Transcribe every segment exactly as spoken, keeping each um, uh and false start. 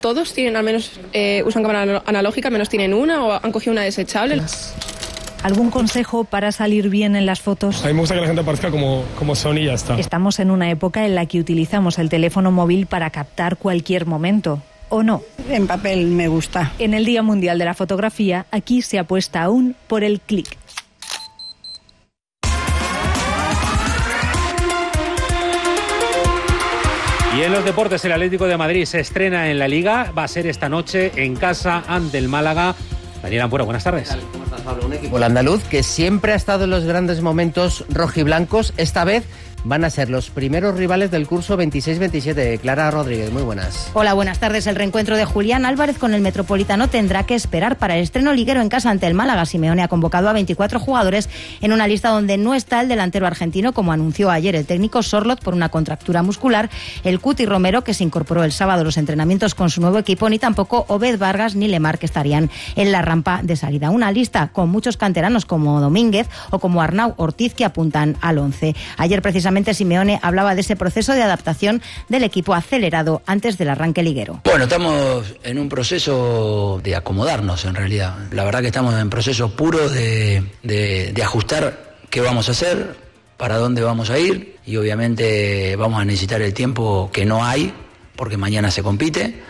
Todos tienen, al menos, eh, usan cámara analógica, al menos tienen una o han cogido una desechable. ¿Algún consejo para salir bien en las fotos? A mí me gusta que la gente aparezca como, como son y ya está. Estamos en una época en la que utilizamos el teléfono móvil para captar cualquier momento, ¿o no? En papel me gusta. En el Día Mundial de la Fotografía, aquí se apuesta aún por el clic. Y en los deportes, el Atlético de Madrid se estrena en la Liga, va a ser esta noche en casa ante el Málaga. Daniel Ampuero, buenas tardes. ¿Cómo estás, Pablo? Un equipo, el andaluz, que siempre ha estado en los grandes momentos rojiblancos, esta vez van a ser los primeros rivales del curso veintiséis veintisiete. Clara Rodríguez, muy buenas. Hola, buenas tardes. El reencuentro de Julián Álvarez con el Metropolitano tendrá que esperar para el estreno liguero en casa ante el Málaga. Simeone ha convocado a veinticuatro jugadores en una lista donde no está el delantero argentino, como anunció ayer el técnico Sorloth por una contractura muscular, el Cuti Romero, que se incorporó el sábado a los entrenamientos con su nuevo equipo, ni tampoco Obed Vargas ni Lemar, que estarían en la rampa de salida. Una lista con muchos canteranos como Domínguez o como Arnau Ortiz, que apuntan al once. Ayer precisamente Simeone hablaba de ese proceso de adaptación del equipo acelerado antes del arranque liguero. Bueno, estamos en un proceso de acomodarnos en realidad. La verdad que estamos en proceso puro de, de, de ajustar qué vamos a hacer, para dónde vamos a ir, y obviamente vamos a necesitar el tiempo que no hay, porque mañana se compite,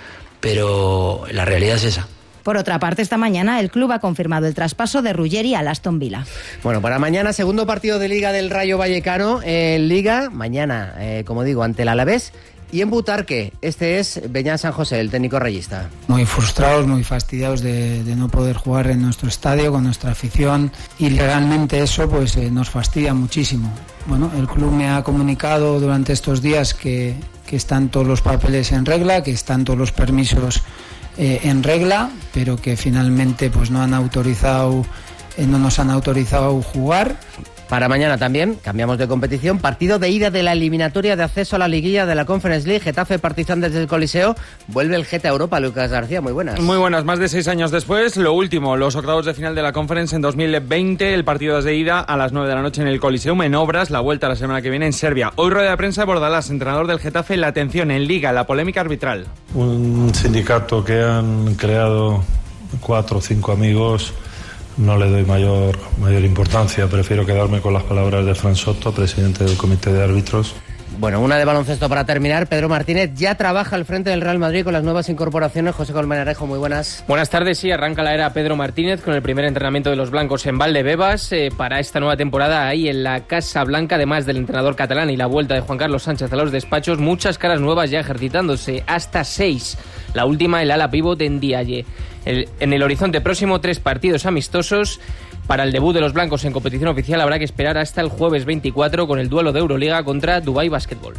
pero la realidad es esa. Por otra parte, esta mañana el club ha confirmado el traspaso de Ruggeri al Aston Villa. Bueno, para mañana, segundo partido de Liga del Rayo Vallecano. En Liga, mañana, eh, como digo, ante el Alavés. Y en Butarque, este es Beñat San José, el técnico rayista. Muy frustrados, muy fastidiados de, de no poder jugar en nuestro estadio, con nuestra afición. Y realmente eso pues eh, nos fastidia muchísimo. Bueno, el club me ha comunicado durante estos días que, que están todos los papeles en regla, que están todos los permisos Eh, en regla, pero que finalmente pues no han autorizado, eh, no nos han autorizado jugar. Para mañana también, cambiamos de competición, partido de ida de la eliminatoria de acceso a la liguilla de la Conference League, Getafe Partizan desde el Coliseo, vuelve el Geta Europa. Lucas García, muy buenas. Muy buenas, más de seis años después, lo último, los octavos de final de la Conference en dos mil veinte, el partido es de ida a las nueve de la noche en el Coliseum, en Obras, la vuelta la semana que viene en Serbia. Hoy rueda de prensa de Bordalás, entrenador del Getafe, la atención en Liga, la polémica arbitral. Un sindicato que han creado cuatro o cinco amigos. No le doy mayor, mayor importancia, prefiero quedarme con las palabras de Fran Soto, presidente del comité de árbitros. Bueno, una de baloncesto para terminar. Pedro Martínez ya trabaja al frente del Real Madrid con las nuevas incorporaciones. José Colmenarejo, muy buenas. Buenas tardes, sí, arranca la era Pedro Martínez con el primer entrenamiento de los blancos en Valdebebas eh, para esta nueva temporada ahí en la Casa Blanca, además del entrenador catalán y la vuelta de Juan Carlos Sánchez a los despachos, muchas caras nuevas ya ejercitándose, hasta seis. La última, el ala pívot en Ndiaye. El, en el horizonte próximo, tres partidos amistosos. Para el debut de los blancos en competición oficial habrá que esperar hasta el jueves veinticuatro con el duelo de Euroliga contra Dubai Basketball.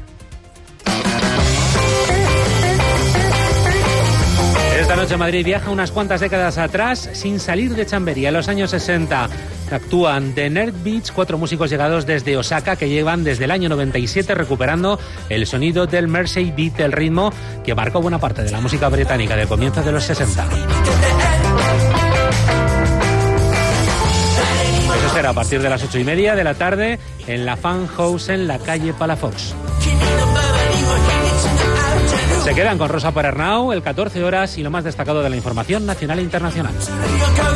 Esta noche Madrid viaja unas cuantas décadas atrás sin salir de Chamberí. En los años sesenta actúan The Nerd Beats, cuatro músicos llegados desde Osaka que llevan desde el año noventa y siete recuperando el sonido del Mersey Beat, el ritmo que marcó buena parte de la música británica de comienzos de los sesenta. Eso será a partir de las ocho y media de la tarde en la Fan House en la calle Palafox. Se quedan con Rosa Perarnau, el catorce horas y lo más destacado de la información nacional e internacional.